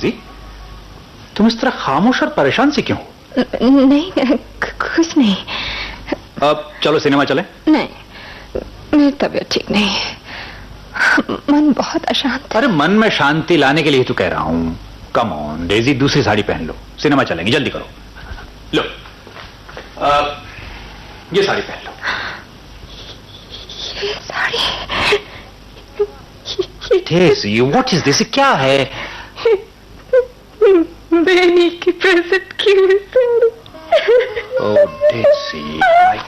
Daisy, तुम इस तरह खामोश और परेशान सी क्यों? नहीं, कुछ नहीं। अब चलो सिनेमा चले। नहीं, मेरी तबीयत ठीक नहीं है, मन बहुत अशांत। अरे मन में शांति लाने के लिए तो कह रहा हूं। कम ऑन डेजी, दूसरी साड़ी पहन लो, सिनेमा चलेंगे, जल्दी करो। लो, ये साड़ी पहन लो। ये sari? Daisy, what is this? क्या है? बेनी की प्रेजेंट की हुई साड़ी। ओह डेजी, माय